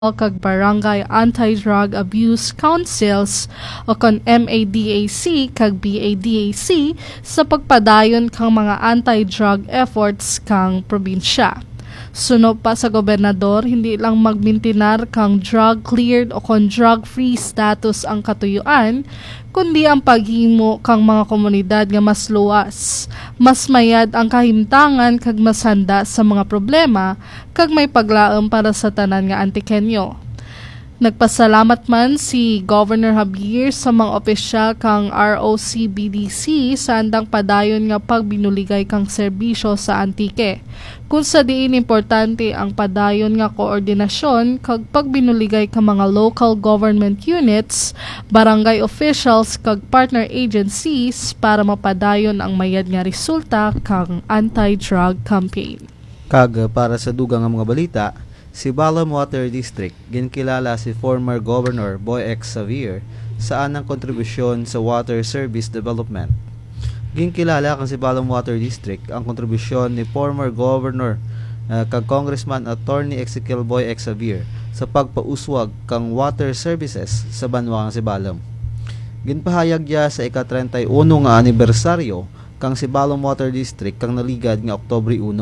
kag Barangay Anti-Drug Abuse Councils o kon MADAC kag BADAC sa pagpadayon kang mga anti-drug efforts kang probinsya. Suno pa sa gobernador, hindi lang magmintinar kang drug-cleared o kon drug-free status ang katuyuan, kundi ang paghimo kang mga komunidad nga mas luwas, mas mayad ang kahimtangan kag mas handa sa mga problema, kag may paglaom para sa tanan nga antikenyo. Nagpasalamat man si Governor Javier sa mga opisyal kang ROC-BDC sa andang padayon nga pagbinuligay kang serbisyo sa antike. Kung sa diin importante ang padayon nga koordinasyon kag pagbinuligay kang mga local government units, barangay officials kag partner agencies para mapadayon ang mayad nga resulta kang anti-drug campaign. Kag para sa dugang nga mga balita, si Balam Water District ginkilala si former Governor Boy X. Xavier sa anang kontribusyon sa water service development. Ginkilala kang si Balam Water District ang kontribusyon ni former Governor kag Congressman Attorney Ezekiel Boy X. Xavier sa pagpauswag kang water services sa banwa nga si Balam. Ginpahayag niya sa ika-31 nga anibersaryo kang si Balam Water District kang naligad nga Oktubre 1.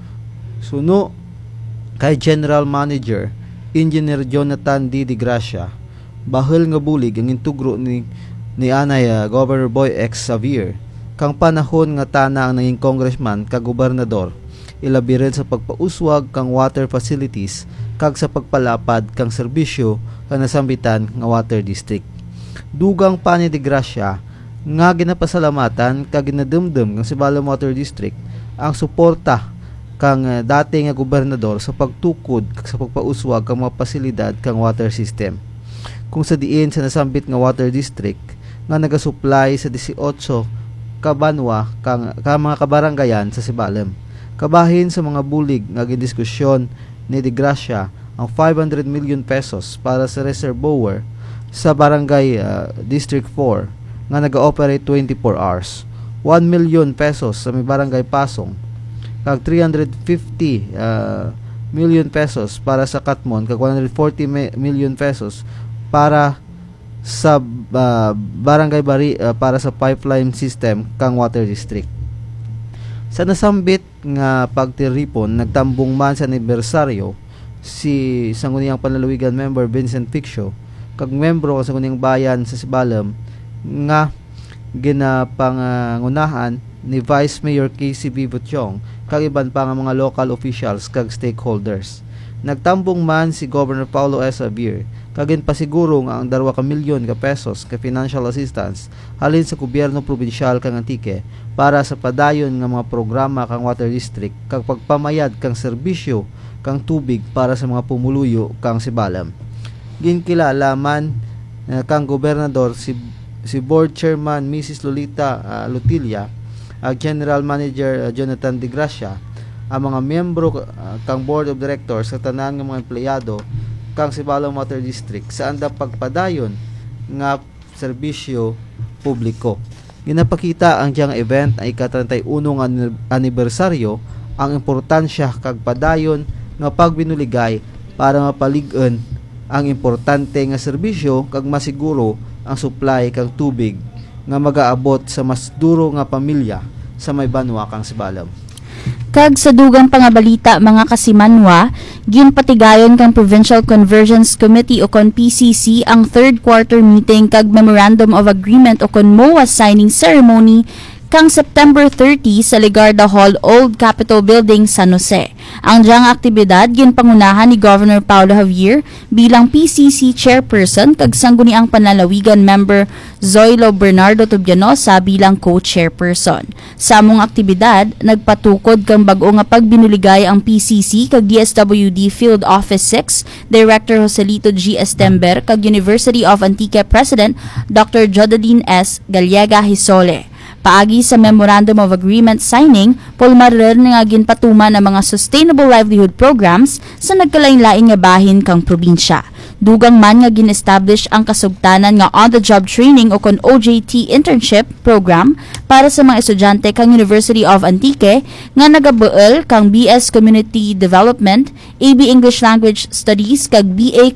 Suno kay General Manager Engineer Jonathan D. De Gracia, bahal nga bulig ang intugro ni anay Governor Boy X. Xavier kang panahon nga tana ang naging congressman kag gobernador, ilabi rin sa pagpauswag kang water facilities kag sa pagpalapad kang serbisyo kang nasambitan nga water district. Dugang pa ni De Gracia nga ginapasalamatan kag ginadumdum kang si Balam Water District ang suporta kang dati nga gobernador sa pagtukod sa pagpauswag kang mga pasilidad kang water system. Kung sa diin sa nasambit nga water district nga nagasupply sa 18 kabanwa kang mga kabarangayan sa Sibalem. Kabahin sa mga bulig nga gindiskusyon ni De Gracia ang 500 million pesos para sa reservoir sa barangay District 4 nga naga-operate 24 hours. 1 million pesos sa may barangay Pasong kag 350 million pesos para sa Katmon kag 140 million pesos para sa barangay Bari para sa pipeline system kang water district. Sa nasambit nga pagtiripon, nagtambong man sa anibersaryo si Sangguniang Panlalawigan member Vincent Piccio kag membro sa Sangguniang Bayan sa Sibalem nga ginapangunahan ni Vice Mayor KCB Butchong kag iban pa nga mga local officials kag stakeholders. Nagtambong man si Governor Paulo S. Xavier kag ginpasiguro nga ang 2 milyon ka pesos ka financial assistance halin sa gobyerno probinsyal kang Antique para sa padayon nga mga programa kang water district kag pagpamayad kang serbisyo kang tubig para sa mga pumuluyo kang Sibalem. Ginkilala man kang gobernador si Board Chairman Mrs. Lolita Lutilla, General Manager Jonathan De Gracia, ang mga miyembro kang Board of Directors sa tanan ng mga empleyado kang Sibalem Water District sa anda pagpadayon nga serbisyo publiko. Ginapakita ang diyang event ay ika-31 nga anibersaryo ang importansya kag padayon nga pagbinuligay para mapalig-an ang importante nga serbisyo kag masiguro ang supply kang tubig nga magaabot sa mas duro nga pamilya sa may banwa kang Sibalem. Kag sa dugang pangabalita mga kasimanwa, ginpatigayon kang Provincial Convergence Committee o kon PCC ang third quarter meeting kag Memorandum of Agreement o kon MOA signing ceremony kang September 30 sa Legarda Hall, Old Capitol Building, San Jose. Ang diyang aktibidad ginpangunahan ni Governor Paulo Javier bilang PCC chairperson kag sangguniang panlalawigan member Zoilo Bernardo Tubianosa bilang co-chairperson. Sa among aktibidad, nagpatukod kang bag-o nga pagbinuligay ang PCC kag DSWD Field Office 6 Director Joselito G. Estember kag University of Antique President Dr. Jodeline S. Gallega Hisole. Paagi sa Memorandum of Agreement signing, pulmarer nga ginpatuman ang mga sustainable livelihood programs sa nagkalain-laing nga bahin kang probinsya. Dugang man nga gin-establish ang kasugtanan nga on-the-job training o kon OJT internship program para sa mga estudyante kang University of Antique nga nagabuel kang BS Community Development, AB English Language Studies kag BA